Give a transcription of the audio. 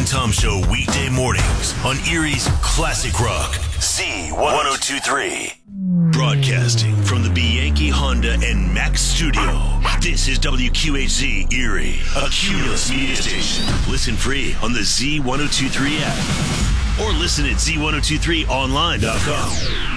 Tom Show weekday mornings on Erie's Classic Rock, Z1023. Broadcasting from the Bianchi Honda and Max studio, this is WQHZ Erie, a Cumulus media station. Listen free on the Z1023 app or listen at Z1023online.com.